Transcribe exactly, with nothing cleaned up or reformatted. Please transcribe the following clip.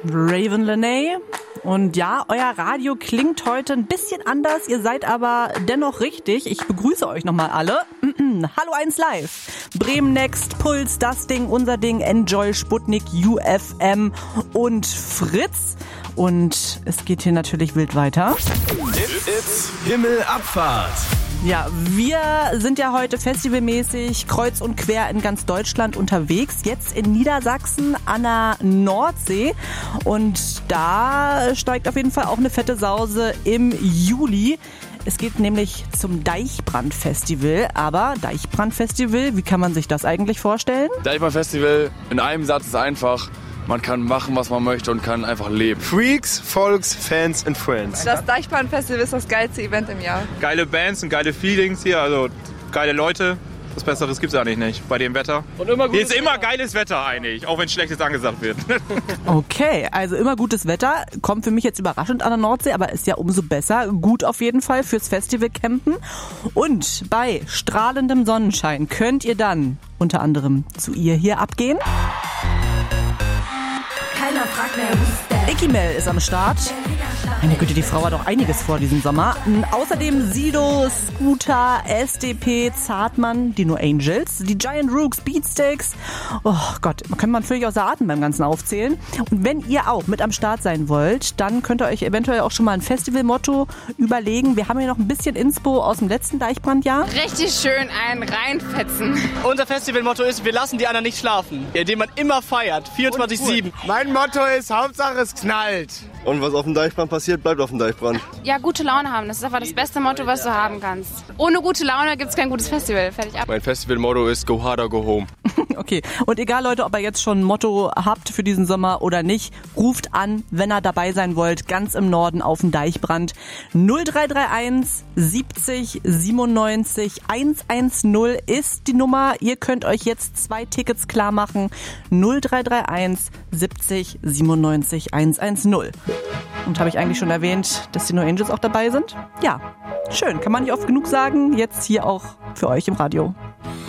Raven Lenae. Und ja, euer Radio klingt heute ein bisschen anders, ihr seid aber dennoch richtig. Ich begrüße euch nochmal alle. Hallo eins Live. Bremen Next, Puls, das Ding, unser Ding, Enjoy, Sputnik, U F M und Fritz. Und es geht hier natürlich wild weiter. It's, it's Himmelabfahrt. Ja, wir sind ja heute festivalmäßig kreuz und quer in ganz Deutschland unterwegs. Jetzt in Niedersachsen an der Nordsee. Und da steigt auf jeden Fall auch eine fette Sause im Juli. Es geht nämlich zum Deichbrand-Festival. Aber Deichbrand-Festival, wie kann man sich das eigentlich vorstellen? Deichbrand-Festival in einem Satz ist einfach: Man kann machen, was man möchte und kann einfach leben. Freaks, Folks, Fans and Friends. Das Deichbrand-Festival ist das geilste Event im Jahr. Geile Bands und geile Feelings hier, also geile Leute. Was Besseres gibt's eigentlich nicht bei dem Wetter. Und immer hier ist immer Wetter. Geiles Wetter eigentlich, auch wenn Schlechtes angesagt wird. Okay, also immer gutes Wetter. Kommt für mich jetzt überraschend an der Nordsee, aber ist ja umso besser. Gut auf jeden Fall fürs Festival campen. Und bei strahlendem Sonnenschein könnt ihr dann unter anderem zu ihr hier abgehen. Keiner fragt mehr, who's that? Icky Mel ist am Start. Meine Güte, die Frau hat doch einiges vor diesen Sommer. Außerdem Sido, Scooter, S D P, Zartmann, die No Angels, die Giant Rooks, Beatsticks. Oh Gott, man kann man völlig außer Atem beim ganzen Aufzählen. Und wenn ihr auch mit am Start sein wollt, dann könnt ihr euch eventuell auch schon mal ein Festivalmotto überlegen. Wir haben hier noch ein bisschen Inspo aus dem letzten Deichbrandjahr. Richtig schön einen reinfetzen. Unser Festivalmotto ist: Wir lassen die anderen nicht schlafen. Indem man immer feiert, vierundzwanzig sieben. Mein Motto ist: Hauptsache es knallt. Und was auf dem Deichbrand passiert, bleibt auf dem Deichbrand. Ja, gute Laune haben. Das ist einfach das beste Motto, was du haben kannst. Ohne gute Laune gibt es kein gutes Festival. Fertig ab. Mein Festivalmotto ist Go harder, go home. Okay, und egal Leute, ob ihr jetzt schon ein Motto habt für diesen Sommer oder nicht, ruft an, wenn ihr dabei sein wollt, ganz im Norden auf dem Deichbrand. null drei drei eins siebzig siebenundneunzig hundertzehn ist die Nummer. Ihr könnt euch jetzt zwei Tickets klar machen. null drei drei eins siebzig siebenundneunzig hundertzehn. Und habe ich eigentlich schon erwähnt, dass die No Angels auch dabei sind? Ja, schön, kann man nicht oft genug sagen. Jetzt hier auch für euch im Radio.